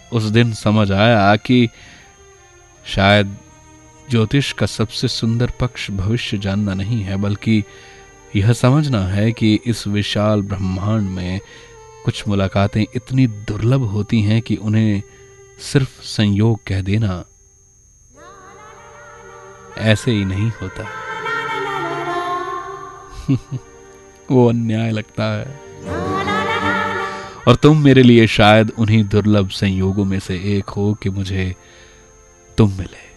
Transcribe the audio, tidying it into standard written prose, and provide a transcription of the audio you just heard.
उस दिन समझ आया कि शायद ज्योतिष का सबसे सुंदर पक्ष भविष्य जानना नहीं है, बल्कि यह समझना है कि इस विशाल ब्रह्मांड में कुछ मुलाकातें इतनी दुर्लभ होती हैं कि उन्हें सिर्फ संयोग कह देना ऐसे ही नहीं होता। वो अन्याय लगता है। और तुम मेरे लिए शायद उन्हीं दुर्लभ संयोगों में से एक हो कि मुझे तुम मिले।